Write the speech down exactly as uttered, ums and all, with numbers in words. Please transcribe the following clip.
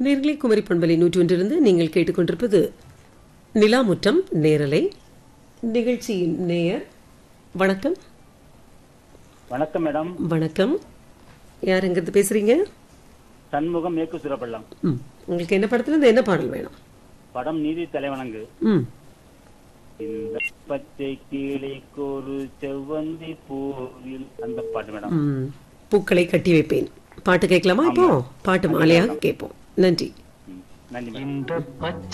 நேர்களை குமரி பண்பலை நூற்றி ஒன்றிலிருந்து நீங்கள் கேட்டுக்கொண்டிருப்பது நிலாமுற்றம் நேரலை நிகழ்ச்சியின் நேயர். வணக்கம். வணக்கம் மேடம். வணக்கம். யார் எங்கிருந்து பேசுறீங்க? சண்முகம் மேற்கு சுரப்பள்ளம். ம் உங்களுக்கு என்ன படத்துல இருந்து என்ன பாடல் வேணும்? படம் நீதி தலைவணங்கு. ம் இந்த பச்சை கிளிக்கு ஒரு செவ்வந்தி பூவில் அந்த பாட்டு மேடம். ம் பூக்களை கட்டி வைப்பேன் பாட்டு கேட்கலாமா? இப்போ பாட்டு மாலையாக கேட்போம். நன்றி. நன்றி மேடம். இந்த பச்சை